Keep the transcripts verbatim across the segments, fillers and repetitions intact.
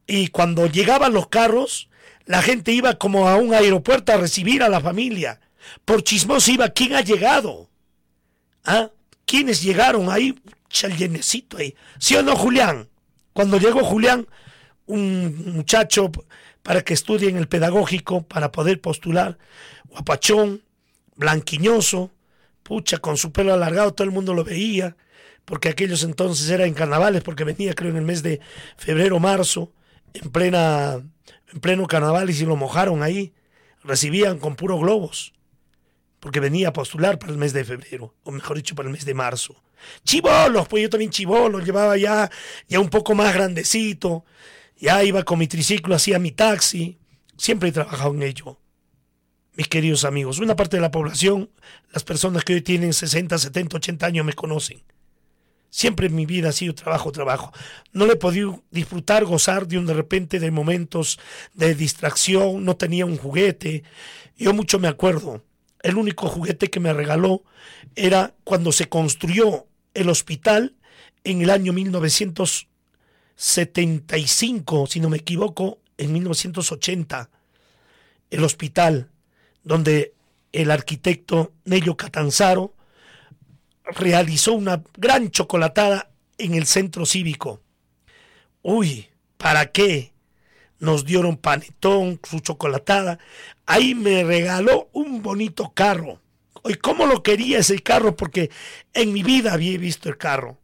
Y cuando llegaban los carros, la gente iba como a un aeropuerto a recibir a la familia. Por chismoso iba, ¿quién ha llegado? ¿Ah? ¿Quiénes llegaron ahí? El llenecito ahí. ¿Sí o no, Julián? Cuando llegó Julián, un muchacho para que estudie en el pedagógico, para poder postular, guapachón, blanquiñoso, pucha, con su pelo alargado, todo el mundo lo veía, porque aquellos entonces era en carnavales, porque venía creo en el mes de febrero, marzo, en plena, en pleno carnaval, y si lo mojaron ahí, recibían con puros globos, porque venía a postular para el mes de febrero, o mejor dicho, para el mes de marzo. Chibolos, pues yo también chibolos, llevaba ya, ya un poco más grandecito, ya iba con mi triciclo, hacía mi taxi, siempre he trabajado en ello. Mis queridos amigos, una parte de la población, las personas que hoy tienen sesenta, setenta, ochenta años me conocen. Siempre en mi vida ha sido trabajo, trabajo. No le he podido disfrutar, gozar de un de repente de momentos de distracción, no tenía un juguete. Yo mucho me acuerdo, el único juguete que me regaló era cuando se construyó el hospital en el año mil novecientos setenta y cinco, si no me equivoco, en mil novecientos ochenta, el hospital donde el arquitecto Nello Catanzaro realizó una gran chocolatada en el centro cívico. Uy, ¿para qué? Nos dieron panetón, su chocolatada. Ahí me regaló un bonito carro. Y cómo lo quería ese carro, porque en mi vida había visto el carro.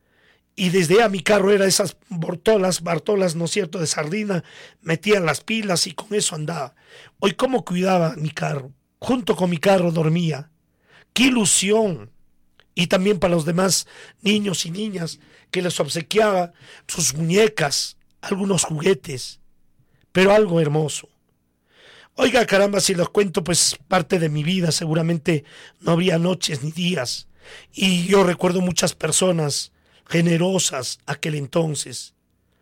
Y desde a mi carro era esas bortolas, bartolas, ¿no es cierto?, de sardina, metía las pilas y con eso andaba. Hoy cómo cuidaba mi carro, junto con mi carro dormía. ¡Qué ilusión! Y también para los demás niños y niñas que les obsequiaba sus muñecas, algunos juguetes, pero algo hermoso. Oiga, caramba, si los cuento, pues parte de mi vida, seguramente no habría noches ni días. Y yo recuerdo muchas personas generosas aquel entonces.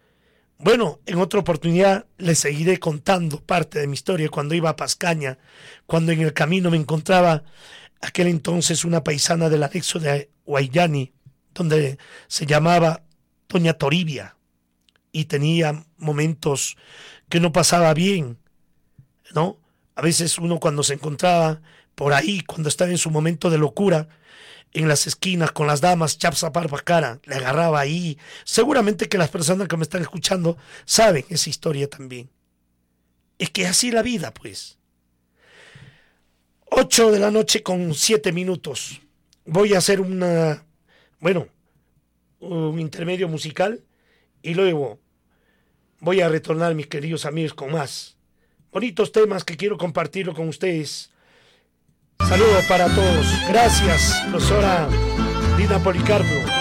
Bueno, en otra oportunidad les seguiré contando parte de mi historia cuando iba a Pascaña, cuando en el camino me encontraba aquel entonces una paisana del anexo de Guayani, donde se llamaba Doña Toribia, y tenía momentos que no pasaba bien, ¿no? A veces uno cuando se encontraba por ahí, cuando estaba en su momento de locura, en las esquinas con las damas, chapsa parpa cara, le agarraba ahí. Seguramente que las personas que me están escuchando saben esa historia también. Es que así la vida, pues. Ocho de la noche con siete minutos. Voy a hacer una, bueno, un intermedio musical y luego voy a retornar, mis queridos amigos, con más bonitos temas que quiero compartirlo con ustedes. Saludos para todos. Gracias, profesora Dina Policarpo.